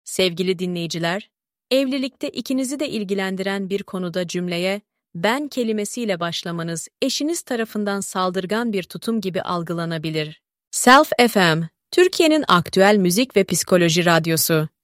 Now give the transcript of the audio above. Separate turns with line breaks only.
Sevgili dinleyiciler, evlilikte ikinizi de ilgilendiren bir konuda cümleye "ben" kelimesiyle başlamanız eşiniz tarafından saldırgan bir tutum gibi algılanabilir. Self FM, Türkiye'nin aktüel müzik ve psikoloji radyosu.